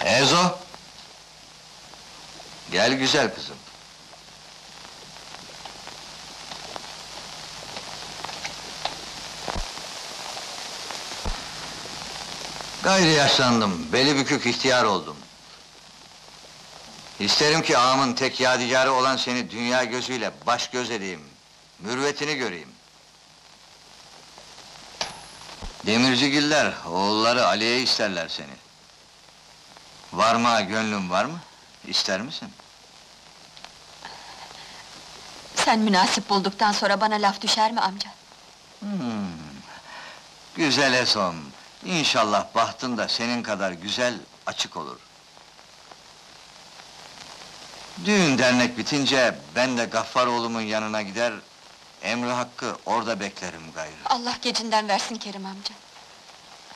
Ezo! Gel güzel kızım. Gayrı yaşlandım, beli bükük ihtiyar oldum. İsterim ki ağamın tek yadigarı olan seni dünya gözüyle baş göz edeyim, mürüvvetini göreyim. Demircigiller, oğulları Ali'ye isterler seni. Varma gönlün var mı? İster misin? Sen münasip bulduktan sonra bana laf düşer mi amca? Güzel Esom, İnşallah bahtın da senin kadar güzel, açık olur. Düğün dernek bitince, ben de Gaffaroğlu'mun yanına gider... ...emri hakkı orada beklerim gayrı. Allah gecinden versin Kerim amca.